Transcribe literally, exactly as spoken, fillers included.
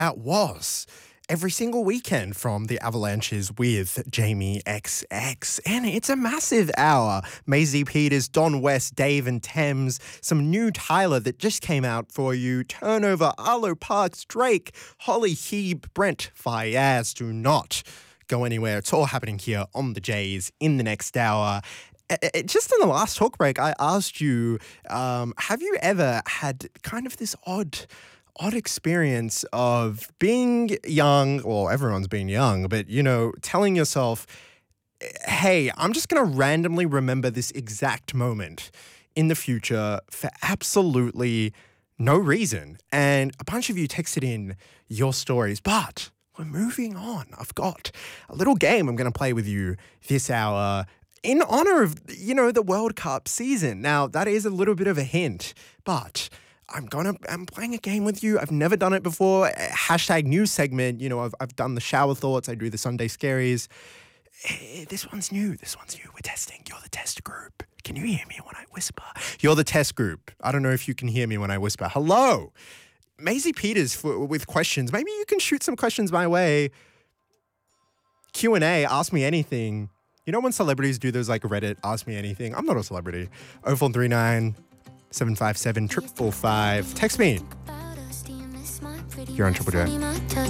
That was every single weekend from the Avalanches with Jamie X X. And it's a massive hour. Maisie Peters, Don West, Dave and Thames, some new Tyler that just came out for you, Turnover, Arlo Parks, Drake, Holly Heeb, Brent Fayaz. Do not go anywhere. It's all happening here on the Jays in the next hour. It, just in the last talk break, I asked you, um, have you ever had kind of this odd... odd experience of being young, well, everyone's been young, but, you know, telling yourself, hey, I'm just going to randomly remember this exact moment in the future for absolutely no reason. And a bunch of you texted in your stories, but we're moving on. I've got a little game I'm going to play with you this hour in honor of, you know, the World Cup season. Now, that is a little bit of a hint, but... I'm gonna. I'm playing a game with you. I've never done it before. Hashtag news segment. You know, I've I've done the shower thoughts. I do the Sunday scaries. Eh, This one's new. This one's new. We're testing. You're the test group. Can you hear me when I whisper? You're the test group. I don't know if you can hear me when I whisper. Hello, Maisie Peters for, with questions. Maybe you can shoot some questions my way. Q and A. Ask me anything. You know when celebrities do those like Reddit Ask Me Anything? I'm not a celebrity. oh four three nine seven five seven, four four five. Text me. You're on Triple J.